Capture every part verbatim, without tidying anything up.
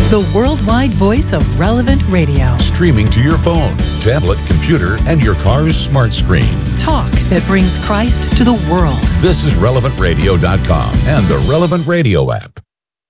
the worldwide voice of Relevant Radio. Streaming to your phone, tablet, computer, and your car's smart screen. Talk that brings Christ to the world. This is relevant radio dot com and the Relevant Radio app.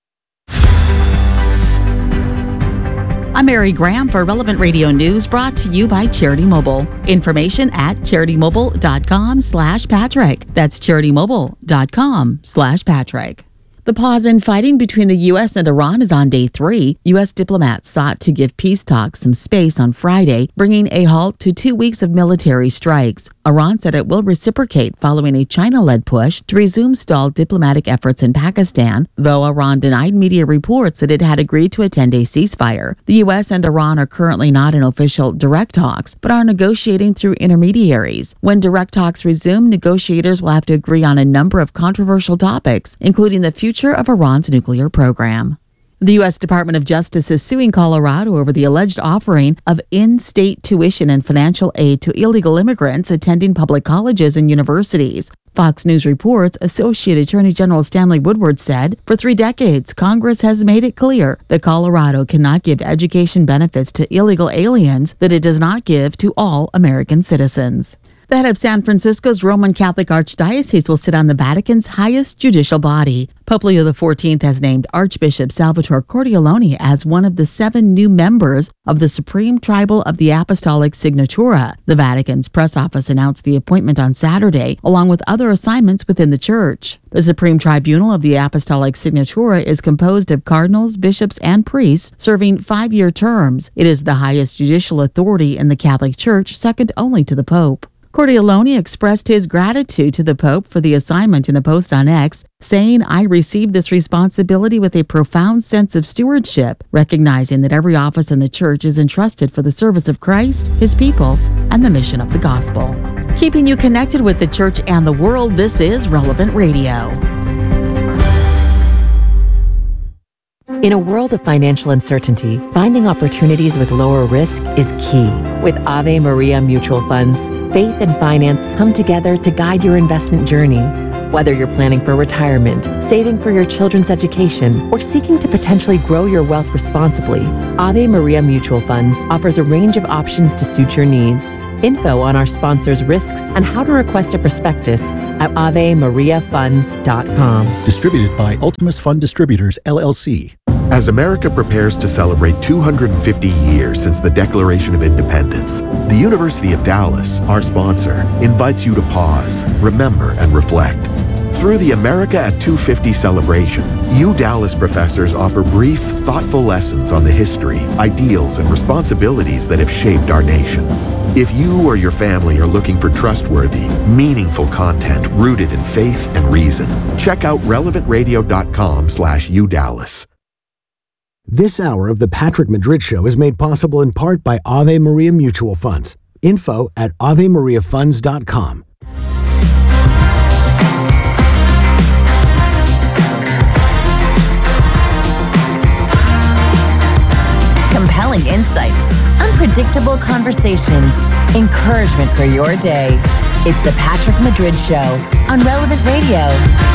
I'm Mary Graham for Relevant Radio News, brought to you by Charity Mobile. Information at charitymobile.com slash Patrick. That's charitymobile.com slash Patrick. The pause in fighting between the U S and Iran is on day three. U S diplomats sought to give peace talks some space on Friday, bringing a halt to two weeks of military strikes. Iran said it will reciprocate following a China-led push to resume stalled diplomatic efforts in Pakistan, though Iran denied media reports that it had agreed to a ten-day ceasefire. The U S and Iran are currently not in official direct talks, but are negotiating through intermediaries. When direct talks resume, negotiators will have to agree on a number of controversial topics, including the future of Iran's nuclear program. The U S Department of Justice is suing Colorado over the alleged offering of in-state tuition and financial aid to illegal immigrants attending public colleges and universities. Fox News reports Associate Attorney General Stanley Woodward said, for three decades, Congress has made it clear that Colorado cannot give education benefits to illegal aliens that it does not give to all American citizens. The head of San Francisco's Roman Catholic Archdiocese will sit on the Vatican's highest judicial body. Pope Leo the fourteenth has named Archbishop Salvatore Cordileone as one of the seven new members of the Supreme Tribunal of the Apostolic Signatura. The Vatican's press office announced the appointment on Saturday, along with other assignments within the Church. The Supreme Tribunal of the Apostolic Signatura is composed of cardinals, bishops, and priests serving five-year terms. It is the highest judicial authority in the Catholic Church, second only to the Pope. Cordileone expressed his gratitude to the Pope for the assignment in a post on X, saying, "I received this responsibility with a profound sense of stewardship, recognizing that every office in the Church is entrusted for the service of Christ, His people, and the mission of the gospel." Keeping you connected with the Church and the world, this is Relevant Radio. In a world of financial uncertainty, finding opportunities with lower risk is key. With Ave Maria Mutual Funds, faith and finance come together to guide your investment journey. Whether you're planning for retirement, saving for your children's education, or seeking to potentially grow your wealth responsibly, Ave Maria Mutual Funds offers a range of options to suit your needs. Info on our sponsors' risks and how to request a prospectus at ave maria funds dot com. Distributed by Ultimus Fund Distributors, L L C. As America prepares to celebrate two hundred fifty years since the Declaration of Independence, the University of Dallas, our sponsor, invites you to pause, remember, and reflect. Through the America at two fifty celebration, U Dallas professors offer brief, thoughtful lessons on the history, ideals, and responsibilities that have shaped our nation. If you or your family are looking for trustworthy, meaningful content rooted in faith and reason, check out relevant radio dot com slash U Dallas. This hour of the Patrick Madrid Show is made possible in part by Ave Maria Mutual Funds. Info at ave maria funds dot com. Compelling insights, unpredictable conversations, encouragement for your day. It's the Patrick Madrid Show on Relevant Radio.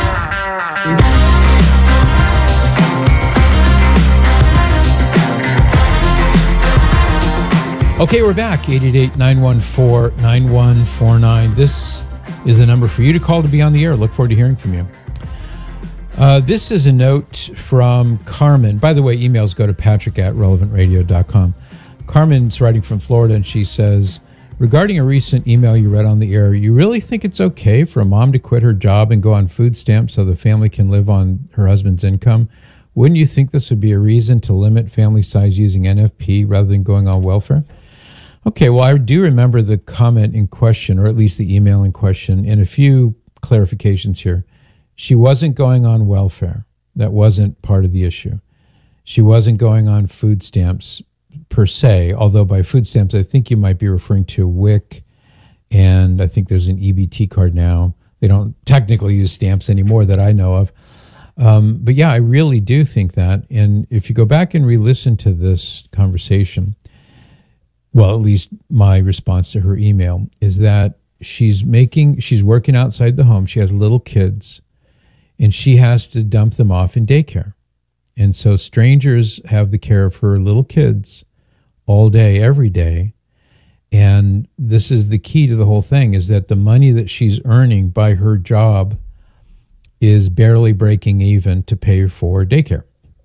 Okay, we're back. eight eight eight, nine one four, nine one four nine. This is the number for you to call to be on the air. Look forward to hearing from you. Uh, this is a note from Carmen. By the way, emails go to patrick at relevant radio dot com. Carmen's writing from Florida, and she says, regarding a recent email you read on the air, you really think it's okay for a mom to quit her job and go on food stamps so the family can live on her husband's income? Wouldn't you think this would be a reason to limit family size using N F P rather than going on welfare? Okay, well, I do remember the comment in question, or at least the email in question, and a few clarifications here. She wasn't going on welfare. That wasn't part of the issue. She wasn't going on food stamps per se, although by food stamps, I think you might be referring to W I C, and I think there's an E B T card now. They don't technically use stamps anymore that I know of. Um, but yeah, I really do think that. And if you go back and re-listen to this conversation, well, at least my response to her email is that she's making, she's working outside the home. She has little kids, and she has to dump them off in daycare. And so strangers have the care of her little kids all day, every day. And this is the key to the whole thing, is that the money that she's earning by her job is barely breaking even to pay for daycare.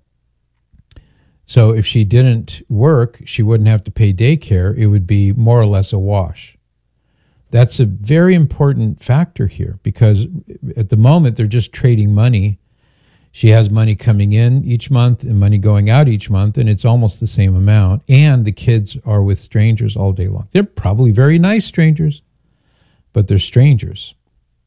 So if she didn't work, she wouldn't have to pay daycare. It would be more or less a wash. That's a very important factor here, because at the moment they're just trading money. She has money coming in each month and money going out each month, and it's almost the same amount. And the kids are with strangers all day long. They're probably very nice strangers, but they're strangers.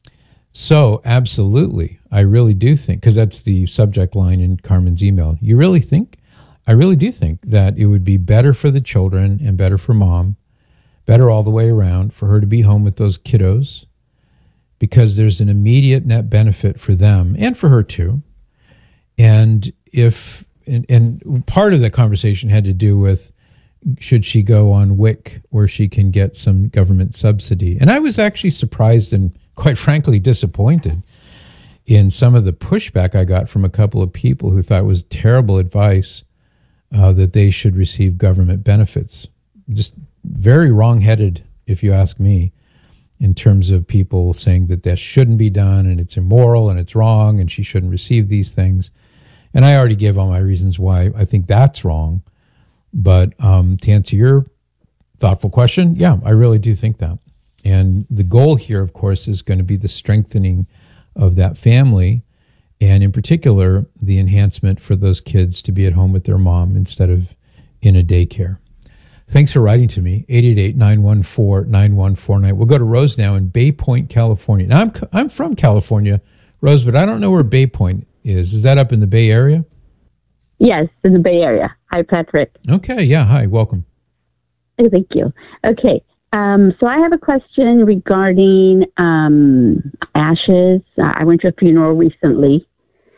So absolutely, I really do think, because that's the subject line in Carmen's email, you really think? I really do think that it would be better for the children and better for mom, better all the way around, for her to be home with those kiddos, because there's an immediate net benefit for them and for her too. And if and, and part of the conversation had to do with, should she go on W I C where she can get some government subsidy? And I was actually surprised and quite frankly disappointed in some of the pushback I got from a couple of people who thought it was terrible advice uh, that they should receive government benefits. Just very wrong-headed, if you ask me, in terms of people saying that that shouldn't be done and it's immoral and it's wrong and she shouldn't receive these things. And I already gave all my reasons why I think that's wrong. But um, to answer your thoughtful question, yeah, I really do think that. And the goal here, of course, is going to be the strengthening of that family, and in particular, the enhancement for those kids to be at home with their mom instead of in a daycare. Thanks for writing to me, eight eight eight, nine one four, nine one four nine. We'll go to Rose now in Bay Point, California. Now, I'm I'm from California, Rose, but I don't know where Bay Point is. Is that up in the Bay Area? Yes, in the Bay Area. Hi, Patrick. Okay, yeah, hi, welcome. Oh, thank you. Okay, um, so I have a question regarding um, ashes. Uh, I went to a funeral recently,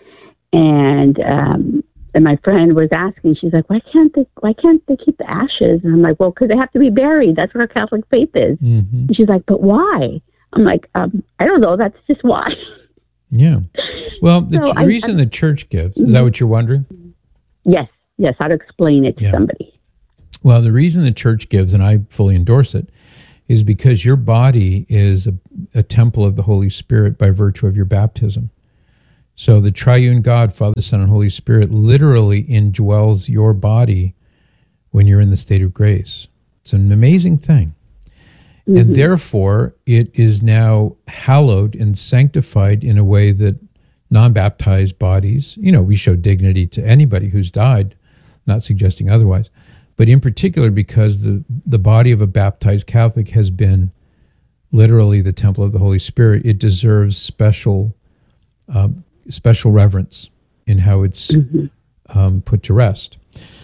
and um, and my friend was asking, she's like, why can't they, why can't they keep the ashes? And I'm like, well, because they have to be buried. That's what our Catholic faith is. Mm-hmm. And she's like, but why? I'm like, um, I don't know. That's just why. Yeah. Well, the so ch- I, reason I, the church gives, is that what you're wondering? Yes. Yes. How to explain it to yeah. somebody. Well, the reason the church gives, and I fully endorse it, is because your body is a, a temple of the Holy Spirit by virtue of your baptism. So the triune God, Father, Son, and Holy Spirit literally indwells your body when you're in the state of grace. It's an amazing thing. Mm-hmm. And therefore, it is now hallowed and sanctified in a way that non-baptized bodies, you know, we show dignity to anybody who's died, not suggesting otherwise, but in particular because the, the body of a baptized Catholic has been literally the temple of the Holy Spirit, it deserves special um, special reverence in how it's mm-hmm. um, put to rest.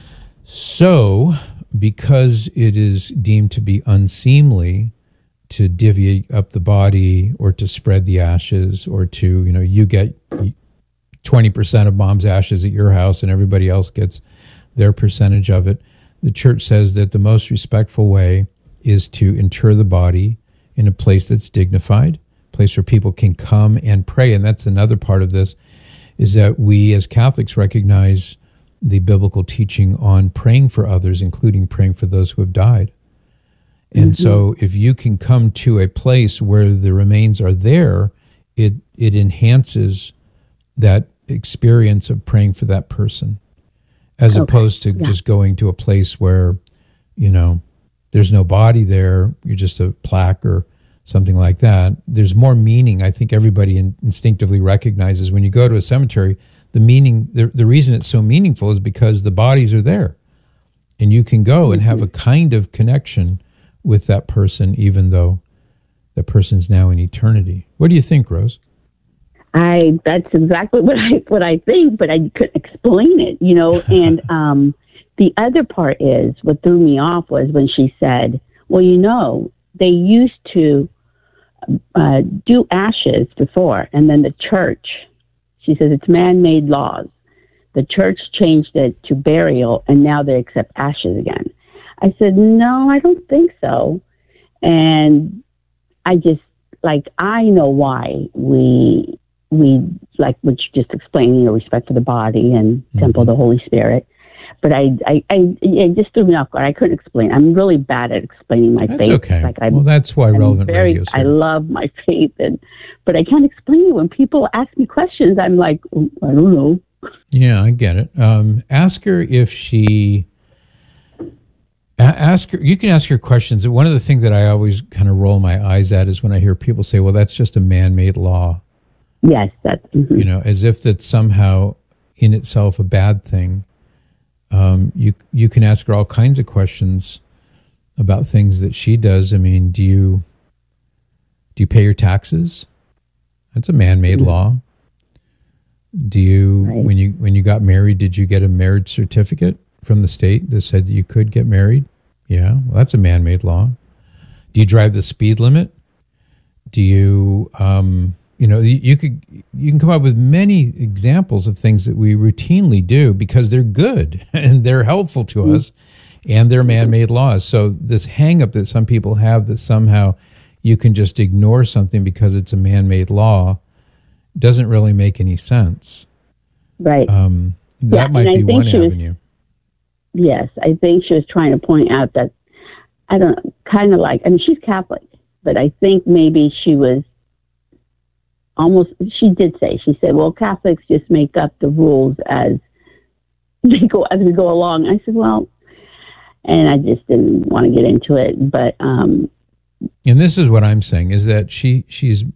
So, because it is deemed to be unseemly to divvy up the body or to spread the ashes, or to, you know, you get twenty percent of mom's ashes at your house and everybody else gets their percentage of it, the church says that the most respectful way is to inter the body in a place that's dignified, a place where people can come and pray. And that's another part of this, is that we as Catholics recognize the biblical teaching on praying for others, including praying for those who have died. And mm-hmm. so if you can come to a place where the remains are there, it it enhances that experience of praying for that person, as okay. opposed to yeah. just going to a place where, you know, there's no body there, you're just a plaque or something like that. There's more meaning. I think everybody in, instinctively recognizes when you go to a cemetery, the meaning, the, the reason it's so meaningful is because the bodies are there. And you can go mm-hmm. and have a kind of connection with that person, even though the person's now in eternity. What do you think, Rose? I that's exactly what I what I think, but I couldn't explain it, you know. And um, the other part is, what threw me off was when she said, well, you know, they used to uh, do ashes before, and then the church, she says it's man-made laws. The church changed it to burial, and now they accept ashes again. I said, no, I don't think so. And I just, like, I know why we we, like what you just explained, you know, respect for the body and mm-hmm. temple of the Holy Spirit. But I, I, I, it just threw me off guard. I couldn't explain. I'm really bad at explaining my that's faith. Okay. Like I'm, well, that's why I'm Relevant very, Radio is here. I love my faith, and but I can't explain it. When people ask me questions, I'm like, oh, I don't know. Yeah, I get it. Um, ask her if she. a- Ask her. You can ask her questions. One of the things that I always kind of roll my eyes at is when I hear people say, "Well, that's just a man-made law." Yes, that's mm-hmm. you know, as if that's somehow in itself a bad thing. Um, you you can ask her all kinds of questions about things that she does. I mean, do you do you pay your taxes? That's a man-made mm-hmm. law. Do you right. when you when you got married, did you get a marriage certificate from the state that said that you could get married? Yeah, well, that's a man-made law. Do you drive the speed limit? Do you um, you know, you, you could you can come up with many examples of things that we routinely do because they're good and they're helpful to mm-hmm. us, and they're man-made laws. So this hang-up that some people have that somehow you can just ignore something because it's a man-made law doesn't really make any sense. Right. Um, that yeah, might be one avenue. Was, yes, I think she was trying to point out that, I don't know, kind of like, I mean, she's Catholic, but I think maybe she was almost, she did say, she said, well, Catholics just make up the rules as they go, as we go along. I said, well, and I just didn't want to get into it, but. Um, and this is what I'm saying, is that she she's,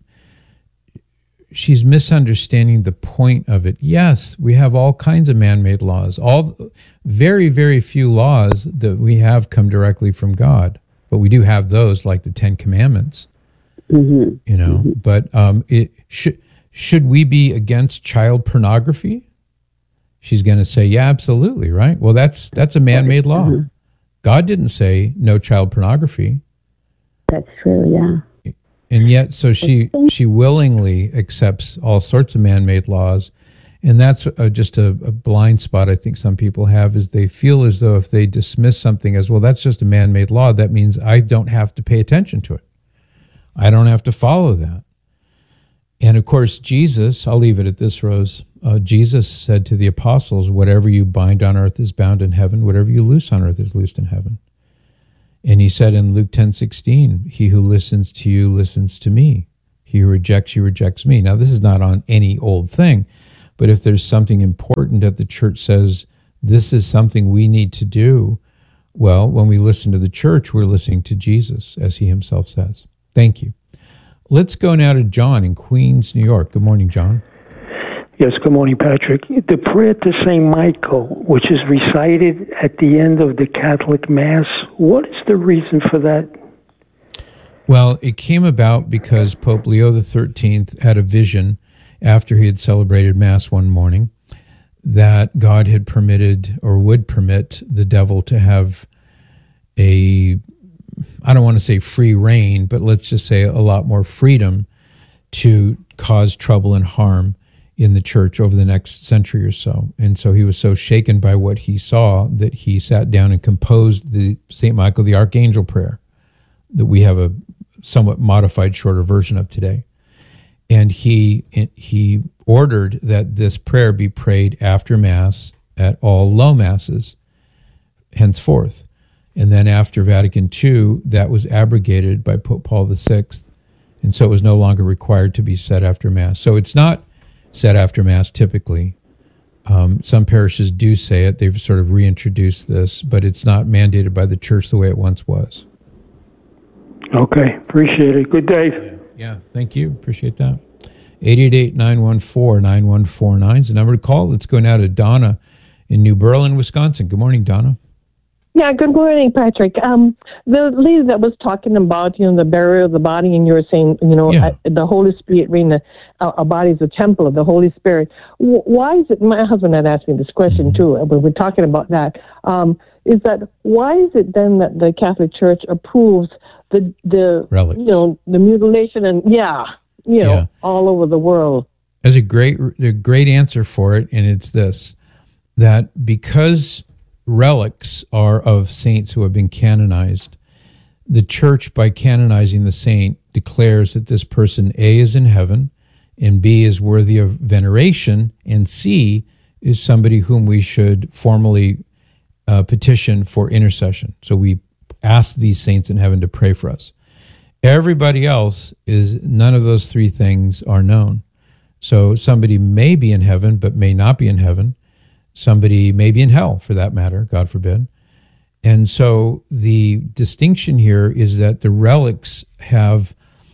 she's misunderstanding the point of it. Yes, we have all kinds of man-made laws. All very, very few laws that we have come directly from God, but we do have those, like the Ten Commandments. Mm-hmm. You know, mm-hmm. but um, it should should we be against child pornography? She's going to say, yeah, absolutely, right? Well, that's that's a man-made law. Mm-hmm. God didn't say no child pornography. That's true, yeah. And yet, so she she willingly accepts all sorts of man-made laws, and that's uh, just a, a blind spot I think some people have, is they feel as though if they dismiss something as, well, that's just a man-made law, that means I don't have to pay attention to it. I don't have to follow that. And of course, Jesus, I'll leave it at this, Rose, uh, Jesus said to the apostles, whatever you bind on earth is bound in heaven, whatever you loose on earth is loosed in heaven. And he said in Luke ten sixteen, he who listens to you listens to me. He who rejects you rejects me. Now, this is not on any old thing, but if there's something important that the church says, this is something we need to do, well, when we listen to the church, we're listening to Jesus, as he himself says. Thank you. Let's go now to John in Queens, New York. Good morning, John. Yes, good morning, Patrick. The prayer to Saint Michael, which is recited at the end of the Catholic Mass, what is the reason for that? Well, it came about because Pope Leo the thirteenth had a vision after he had celebrated Mass one morning that God had permitted or would permit the devil to have a, I don't want to say free reign, but let's just say a lot more freedom to cause trouble and harm in the church over the next century or so. And so he was so shaken by what he saw that he sat down and composed the Saint Michael the Archangel prayer that we have a somewhat modified, shorter version of today. And he he ordered that this prayer be prayed after Mass at all low Masses henceforth. And then after Vatican Two, that was abrogated by Pope Paul the Sixth. And so it was no longer required to be said after Mass. So it's not said after Mass typically. Um, some parishes do say it. They've sort of reintroduced this, but it's not mandated by the church the way it once was. Okay, appreciate it. Good day. Yeah, yeah, thank you. Appreciate that. eight eight eight, nine one four, nine one four nine is the number to call. Let's go now to Donna in New Berlin, Wisconsin. Good morning, Donna. Yeah, good morning, Patrick. Um, the lady that was talking about, you know, the burial of the body, and you were saying, you know, Yeah. uh, the Holy Spirit, being the, uh, our body is a temple of the Holy Spirit. W- why is it, my husband had asked me this question too, but we're talking about that, um, is that why is it then that the Catholic Church approves the, the Relics. you know, the mutilation and, yeah, you know, Yeah. all over the world? There's a great, a great answer for it, and it's this, that because relics are of saints who have been canonized, the church, by canonizing the saint, declares that this person, A, is in heaven, and B is worthy of veneration, and C is somebody whom we should formally uh, petition for intercession. So we ask these saints in heaven to pray for us. Everybody else is, none of those three things are known. So somebody may be in heaven, but may not be in heaven. Somebody may be in hell, for that matter, God forbid. And so the distinction here is that the relics have,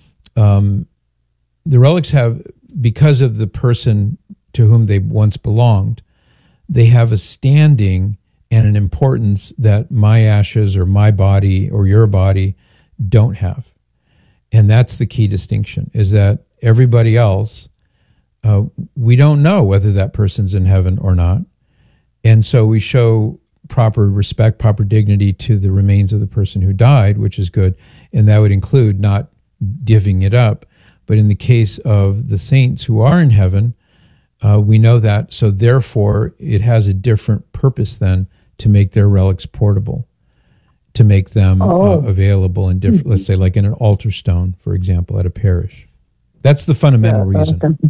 um, the relics have, because of the person to whom they once belonged, they have a standing and an importance that my ashes or my body or your body don't have. And that's the key distinction, is that everybody else, uh, we don't know whether that person's in heaven or not. And so we show proper respect, proper dignity to the remains of the person who died, which is good. And that would include not divvying it up. But in the case of the saints who are in heaven, uh, we know that. So therefore, it has a different purpose then to make their relics portable, to make them Oh. uh, available in different, let's say like in an altar stone, for example, at a parish. That's the fundamental Yeah, reason. okay.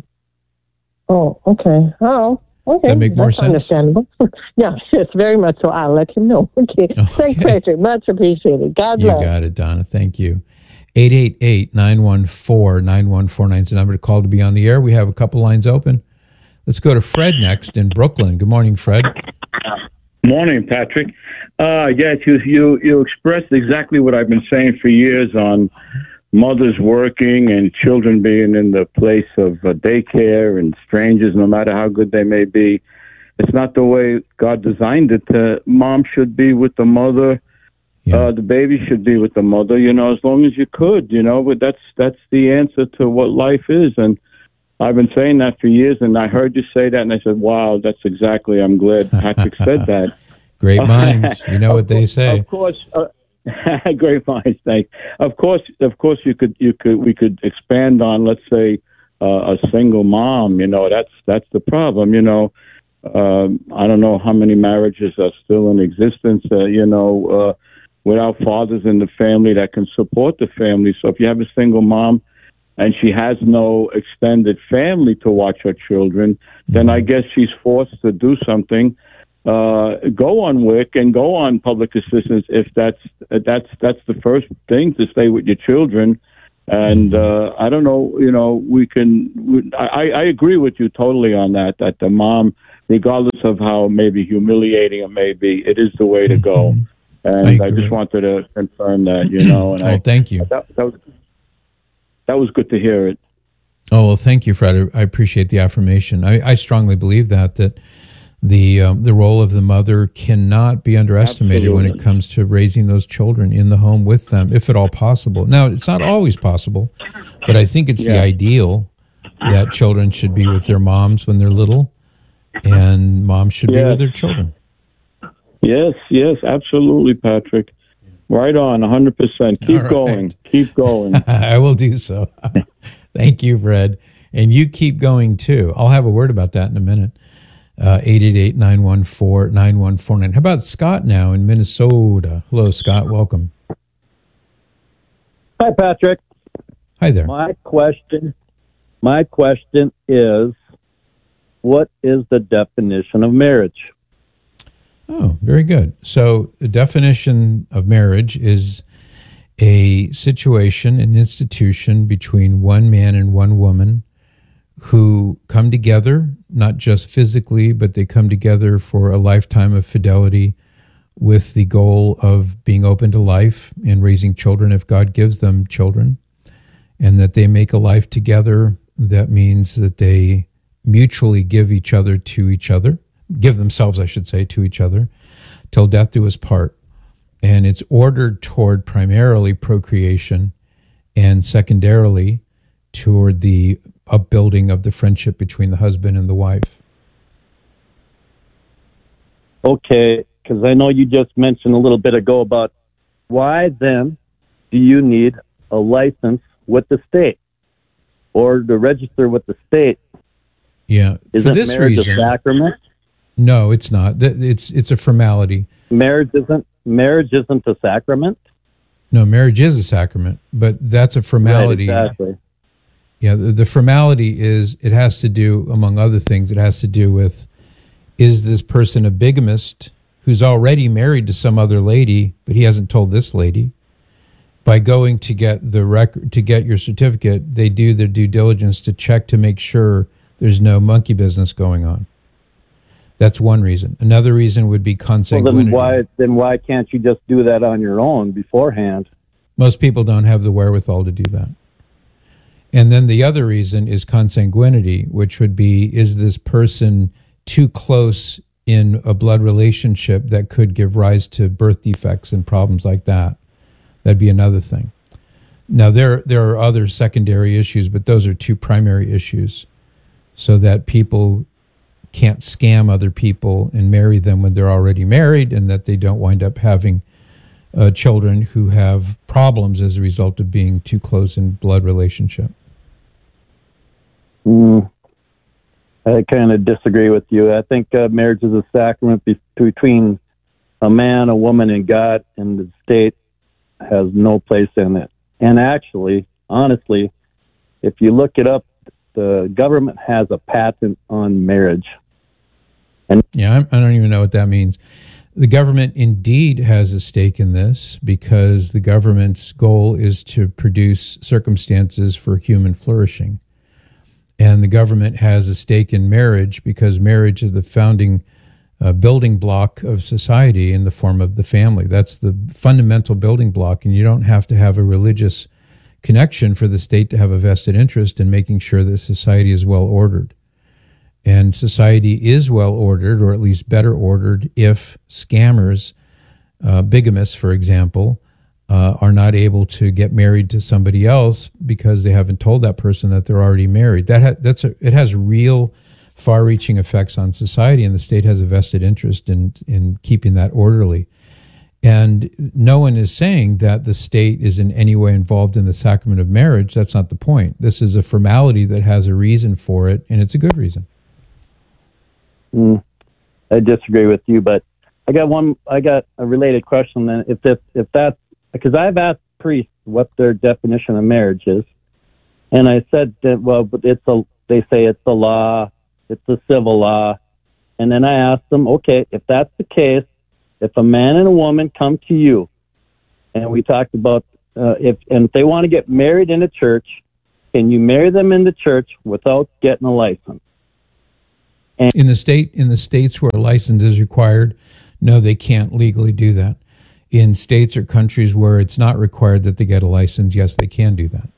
Oh, okay. Oh, okay. That make more That's sense? Understandable. Yeah, yes, very much so. I'll let him know. Okay. Thanks, Patrick. Much appreciated. God You bless. got it, Donna. Thank you. eight eight eight, nine one four, nine one four nine is the number to call to be on the air. We have a couple lines open. Let's go to Fred next in Brooklyn. Good morning, Fred. Morning, Patrick. Uh, yes, you, you you expressed exactly what I've been saying for years on mothers working and children being in the place of uh, daycare and strangers, no matter how good they may be. It's not the way God designed it. Uh, mom should be with the mother. Yeah. Uh, the baby should be with the mother, you know, as long as you could, you know, but that's that's the answer to what life is. And I've been saying that for years, and I heard you say that, and I said, wow, that's exactly, I'm glad Patrick said that. Great minds. You know what they say. Of course, uh, great minds, thanks. Of course, of course, you could, you could, we could expand on, let's say, uh, a single mom, you know, that's, that's the problem, you know. Um, I don't know how many marriages are still in existence, uh, you know, uh, without fathers in the family that can support the family. So if you have a single mom and she has no extended family to watch her children, mm-hmm. then I guess she's forced to do something. Uh, go on W I C and go on public assistance if that's that's that's the first thing, to stay with your children. And uh, I don't know, you know, we can. We, I, I agree with you totally on that. That the mom, regardless of how maybe humiliating it may be, it is the way to go. And I, I just wanted to confirm that, you know. And oh, I, thank you. That, that was that was good to hear it. Oh, well, thank you, Fred. I appreciate the affirmation. I, I strongly believe that that the um, the role of the mother cannot be underestimated Absolutely. when it comes to raising those children in the home with them, if at all possible. Now, it's not always possible, but I think it's yeah. the ideal that children should be with their moms when they're little, and moms should yes. be with their children. Yes, yes, absolutely, Patrick. Right on, one hundred percent. Keep right. going. Keep going. I will do so. Thank you, Fred. And you keep going, too. I'll have a word about that in a minute. Uh, eight eight eight, nine one four, nine one four nine. How about Scott now in Minnesota? Hello, Scott. Welcome. Hi, Patrick. Hi there. My question, my question is, what is the definition of marriage? Oh, very good. So the definition of marriage is a situation, an institution between one man and one woman who come together, not just physically, but they come together for a lifetime of fidelity with the goal of being open to life and raising children if God gives them children, and that they make a life together. That means that they mutually give each other to each other, give themselves, I should say, to each other, till death do us part. And it's ordered toward primarily procreation and secondarily toward the upbuilding of the friendship between the husband and the wife. Okay, because I know you just mentioned a little bit ago about why then do you need a license with the state or to register with the state? Yeah, Isn't for this marriage reason, a sacrament? No, it's not. It's it's a formality. Marriage isn't marriage isn't a sacrament? No, marriage is a sacrament, but that's a formality. Right, exactly. Yeah, the, the formality is, it has to do, among other things, it has to do with, is this person a bigamist who's already married to some other lady, but he hasn't told this lady? By going to get the record, to get your certificate, they do their due diligence to check to make sure there's no monkey business going on. That's one reason. Another reason would be consanguinity. Well, then why, then why can't you just do that on your own beforehand? Most people don't have the wherewithal to do that. And then the other reason is consanguinity, which would be, is this person too close in a blood relationship that could give rise to birth defects and problems like that? That'd be another thing. Now, there there are other secondary issues, but those are two primary issues, so that people can't scam other people and marry them when they're already married, and that they don't wind up having uh, children who have problems as a result of being too close in blood relationship. Mm, I kind of disagree with you. I think uh, marriage is a sacrament be- between a man, a woman, and God, and the state has no place in it. And actually, honestly, if you look it up, the government has a patent on marriage. And yeah, I don't even know what that means. The government indeed has a stake in this, because the government's goal is to produce circumstances for human flourishing. And the government has a stake in marriage because marriage is the founding uh, building block of society in the form of the family. That's the fundamental building block, and you don't have to have a religious connection for the state to have a vested interest in making sure that society is well ordered. And society is well ordered, or at least better ordered, if scammers, uh, bigamists, for example, uh, are not able to get married to somebody else because they haven't told that person that they're already married. That ha- that's a, it has real, far-reaching effects on society, and the state has a vested interest in in keeping that orderly. And no one is saying that the state is in any way involved in the sacrament of marriage. That's not the point. This is a formality that has a reason for it, and it's a good reason. Mm, I disagree with you, but I got one. I got a related question. Then, if this, if that's because I've asked priests what their definition of marriage is, and I said that well, but it's a. They say it's a law, it's a civil law, and then I asked them, okay, if that's the case, if a man and a woman come to you, and we talked about uh, if and if they want to get married in a church, can you marry them in the church without getting a license? And in the state, in the states where a license is required, no, they can't legally do that. In states or countries where it's not required that they get a license, yes, they can do that.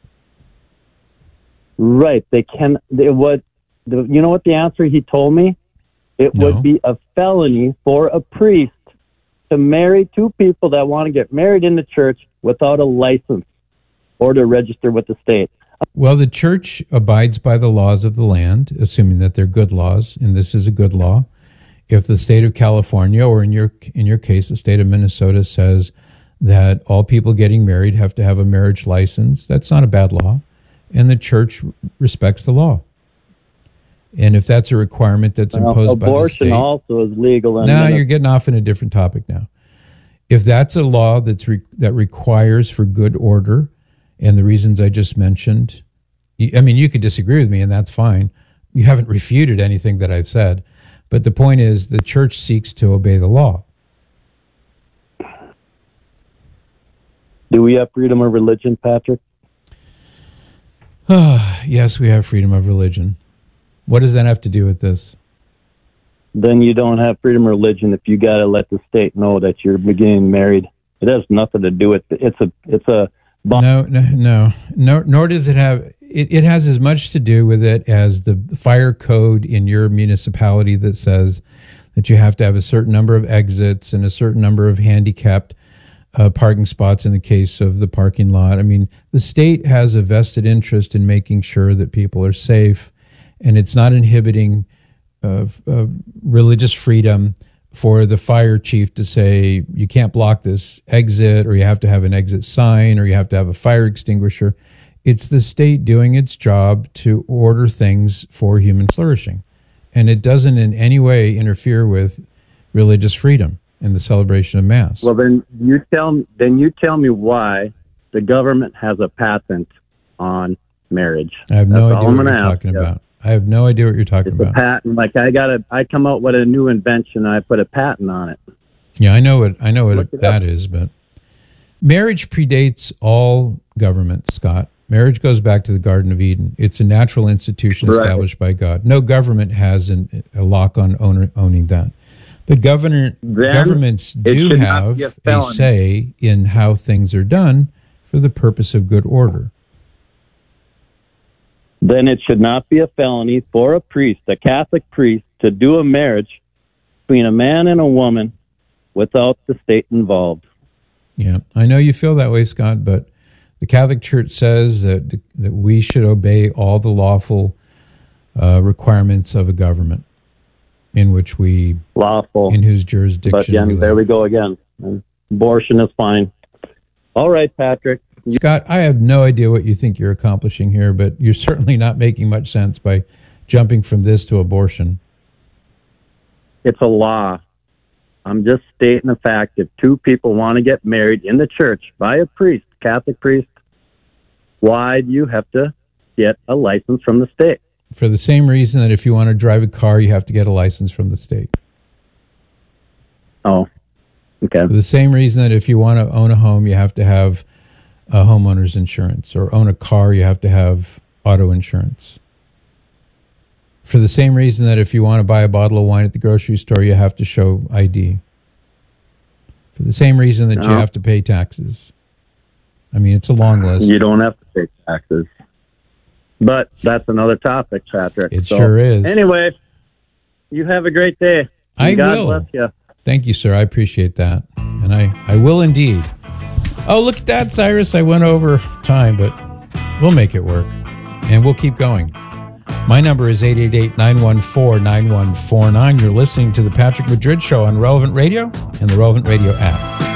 Right, they can. They would. The, you know what the answer he told me? It No. would be a felony for a priest to marry two people that want to get married in the church without a license or to register with the state. Well, the church abides by the laws of the land, assuming that they're good laws, and this is a good law. If the state of California, or in your in your case, the state of Minnesota, says that all people getting married have to have a marriage license, that's not a bad law, and the church respects the law. And if that's a requirement that's Well, imposed by the abortion state, also is legal. In now Minnesota. you're getting off in a different topic now. If that's a law that's re- that requires for good order, and the reasons I just mentioned, you, I mean, you could disagree with me, and that's fine. You haven't refuted anything that I've said. But the point is, the church seeks to obey the law. Do we have freedom of religion, Patrick? Yes, we have freedom of religion. What does that have to do with this? Then you don't have freedom of religion if you got to let the state know that you're getting married. It has nothing to do with it. It's a it's a No, no, no, no. Nor does it have. It, it has as much to do with it as the fire code in your municipality that says that you have to have a certain number of exits and a certain number of handicapped uh, parking spots in the case of the parking lot. I mean, the state has a vested interest in making sure that people are safe, and it's not inhibiting uh, uh, religious freedom for the fire chief to say you can't block this exit, or you have to have an exit sign, or you have to have a fire extinguisher. It's the state doing its job to order things for human flourishing. And it doesn't in any way interfere with religious freedom and the celebration of Mass. Well, then you tell then you tell me why the government has a patent on marriage. I have no That's idea all what I'm you're gonna talking ask you. about. I have no idea what you're talking It's a about. patent. Like I got a, I come out with a new invention. And I put a patent on it. Yeah, I know what I know what Look it that up. is, but marriage predates all government, Scott. Marriage goes back to the Garden of Eden. It's a natural institution Right. established by God. No government has an, a lock on owner, owning that. But governor, Then governments it do should not have be a a felony. say in how things are done for the purpose of good order. Then it should not be a felony for a priest, a Catholic priest, to do a marriage between a man and a woman without the state involved. Yeah, I know you feel that way, Scott, but the Catholic Church says that that we should obey all the lawful uh, requirements of a government in which we Lawful. in whose jurisdiction But again, we live. there we go again. Abortion is fine. All right, Patrick. Scott, I have no idea what you think you're accomplishing here, but you're certainly not making much sense by jumping from this to abortion. It's a law. I'm just stating the fact if two people want to get married in the church by a priest, Catholic priest, why do you have to get a license from the state? For the same reason that if you want to drive a car, you have to get a license from the state. Oh, okay. For the same reason that if you want to own a home, you have to have a homeowner's insurance, or own a car, you have to have auto insurance. For the same reason that if you want to buy a bottle of wine at the grocery store, you have to show I D. For the same reason that you No. have to pay taxes. I mean, it's a long list. You don't have to pay taxes. But that's another topic, Patrick. It sure is. Anyway, you have a great day. I God will. bless you. Thank you, sir. I appreciate that. And I, I will indeed. Oh, look at that, Cyrus. I went over time, but we'll make it work. And we'll keep going. My number is eight eight eight, nine one four, nine one four nine. You're listening to The Patrick Madrid Show on Relevant Radio and the Relevant Radio app.